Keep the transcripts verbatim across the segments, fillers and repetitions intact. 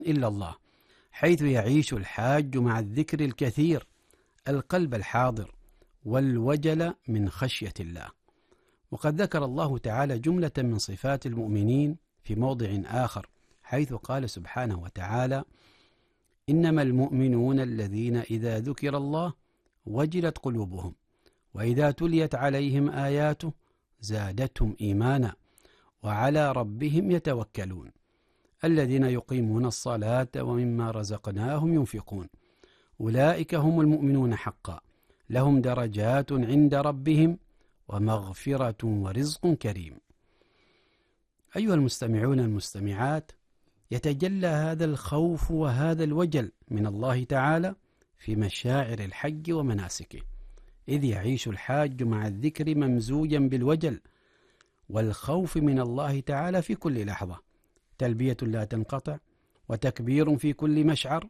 إلا الله، حيث يعيش الحاج مع الذكر الكثير القلب الحاضر والوجل من خشية الله. وقد ذكر الله تعالى جملة من صفات المؤمنين في موضع آخر، حيث قال سبحانه وتعالى: إنما المؤمنون الذين إذا ذكر الله وجلت قلوبهم وإذا تليت عليهم آياته زادتهم إيمانا وعلى ربهم يتوكلون الذين يقيمون الصلاة ومما رزقناهم ينفقون أولئك هم المؤمنون حقا لهم درجات عند ربهم ومغفرة ورزق كريم. أيها المستمعون المستمعات، يتجلى هذا الخوف وهذا الوجل من الله تعالى في مشاعر الحج ومناسكه، إذ يعيش الحاج مع الذكر ممزوجا بالوجل والخوف من الله تعالى في كل لحظة، تلبية لا تنقطع، وتكبير في كل مشعر،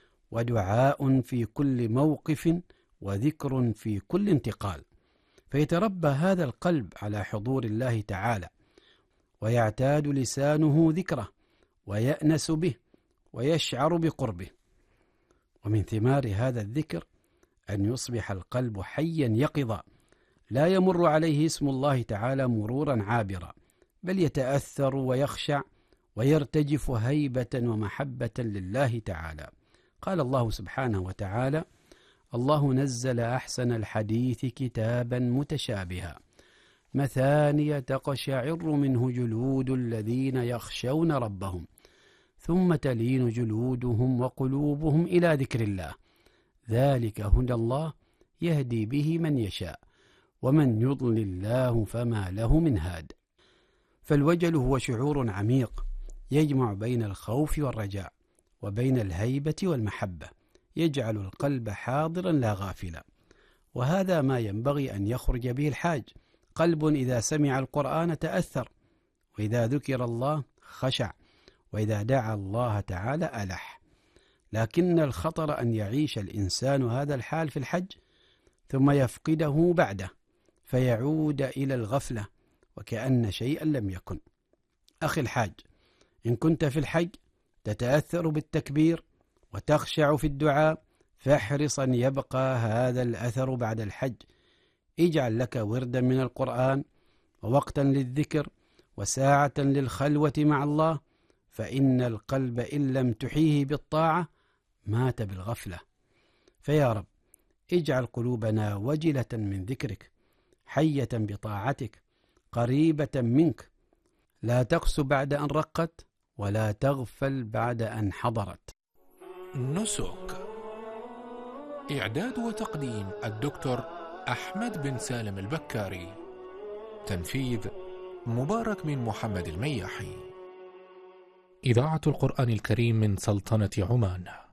ودعاء في كل موقف، وذكر في كل انتقال. فيتربى هذا القلب على حضور الله تعالى، ويعتاد لسانه ذكره، ويأنس به، ويشعر بقربه. ومن ثمار هذا الذكر أن يصبح القلب حيا يقظا، لا يمر عليه اسم الله تعالى مرورا عابرا، بل يتأثر ويخشع ويرتجف هيبة ومحبة لله تعالى. قال الله سبحانه وتعالى: الله نزل أحسن الحديث كتابا متشابها مثانية تقشعر منه جلود الذين يخشون ربهم ثم تلين جلودهم وقلوبهم إلى ذكر الله ذلك هدى الله يهدي به من يشاء ومن يضلل الله فما له من هاد. فالوجل هو شعور عميق يجمع بين الخوف والرجاء وبين الهيبة والمحبة، يجعل القلب حاضرا لا غافلا. وهذا ما ينبغي أن يخرج به الحاج، قلب إذا سمع القرآن تأثر، وإذا ذكر الله خشع، وإذا دعا الله تعالى ألح. لكن الخطر أن يعيش الإنسان هذا الحال في الحج ثم يفقده بعده، فيعود إلى الغفلة وكأن شيئا لم يكن. أخي الحاج، إن كنت في الحج تتأثر بالتكبير وتخشع في الدعاء، فاحرص أن يبقى هذا الأثر بعد الحج. اجعل لك وردا من القرآن ووقتا للذكر وساعة للخلوة مع الله، فإن القلب إن لم تحيه بالطاعة مات بالغفلة. فيا رب اجعل قلوبنا وجلة من ذكرك، حية بطاعتك، قريبة منك، لا تقس بعد أن رقت ولا تغفل بعد أن حضرت. نسك. إعداد وتقديم الدكتور أحمد بن سالم البكاري. تنفيذ مبارك بن محمد المياحي. إذاعة القرآن الكريم من سلطنة عمان.